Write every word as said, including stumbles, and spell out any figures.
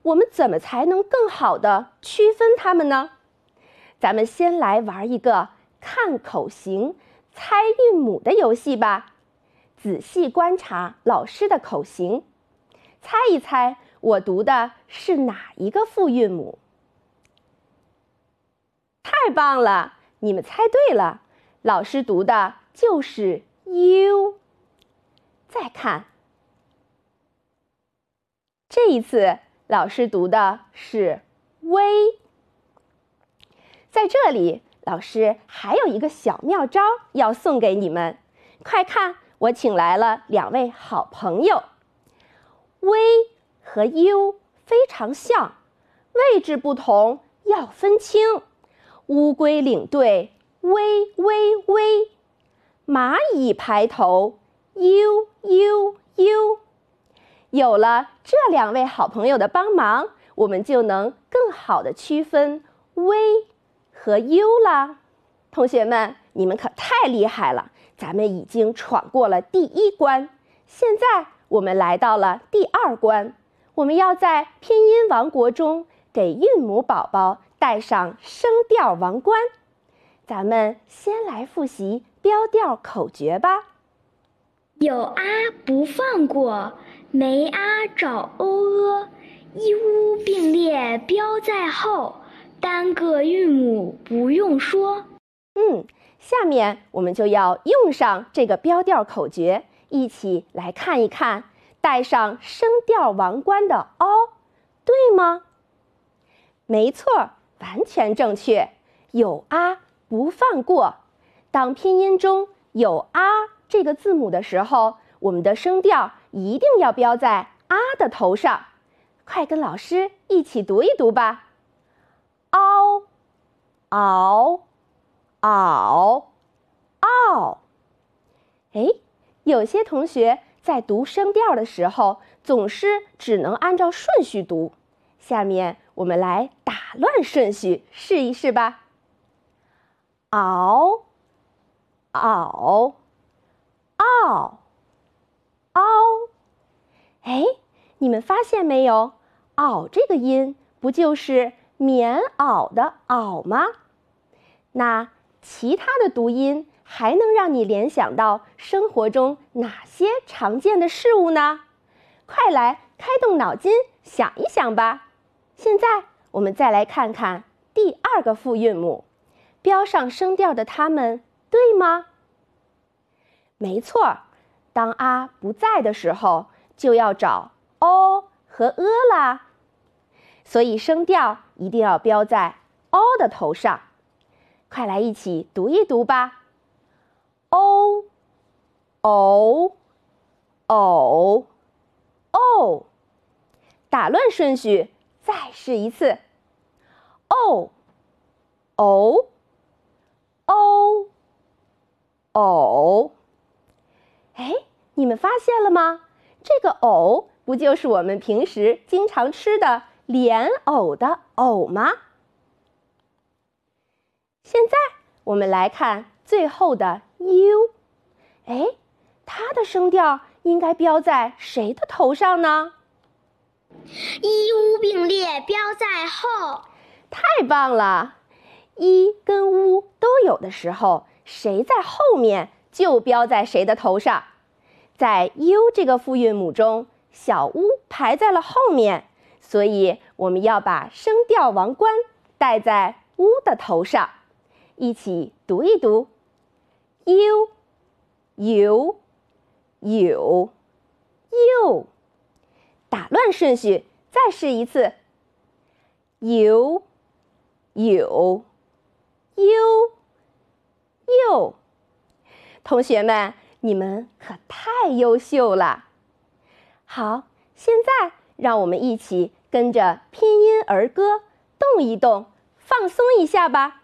我们怎么才能更好地区分它们呢？咱们先来玩一个看口型、猜韵母的游戏吧。仔细观察老师的口型，猜一猜我读的是哪一个复韵母？太棒了，你们猜对了，老师读的就是 U。再看，这一次老师读的是 V。在这里，老师还有一个小妙招要送给你们，快看，我请来了两位好朋友。V 和 U 非常像，位置不同，要分清。乌龟领队，微微微；蚂蚁排头，呦呦呦。有了这两位好朋友的帮忙，我们就能更好地区分 V 和 U 啦。同学们，你们可太厉害了，咱们已经闯过了第一关，现在我们来到了第二关，我们要在拼音王国中给韵母宝宝戴上声调王冠。咱们先来复习标调口诀吧。 有啊不放过，没啊找欧阿，一乌并列标在后，单个韵母不用说。 嗯，下面我们就要用上这个标调口诀，一起来看一看戴上声调王冠的 o， 对吗？没错，完全正确。有啊不放过。当拼音中有啊这个字母的时候，我们的声调一定要标在啊的头上。快跟老师一起读一读吧。嗷嗷嗷嗷。哎，有些同学在读声调的时候，总是只能按照顺序读。下面我们来打乱顺序，试一试吧。嗷嗷嗷嗷。哎，你们发现没有？袄这个音不就是棉袄的袄吗？那其他的读音还能让你联想到生活中哪些常见的事物呢？快来开动脑筋想一想吧。现在我们再来看看第二个复韵母，标上声调的它们对吗？没错，当啊不在的时候，就要找 o 和 a 啦。所以声调一定要标在 o 的头上。快来一起读一读吧。o o o o。打乱顺序，再试一次。o o o o。哎，你们发现了吗？这个藕不就是我们平时经常吃的莲藕的藕吗？现在我们来看最后的 u， 哎，它的声调应该标在谁的头上呢？ 一乌并列标在后。 太棒了！一跟乌都有的时候，谁在后面就标在谁的头上。在 u 这个复韵母中，小乌排在了后面，所以我们要把声调王冠戴在乌的头上。一起读一读 u u u u。打乱顺序，再试一次 u u u u。同学们，你们可太优秀了！好，现在让我们一起跟着拼音儿歌动一动，放松一下吧。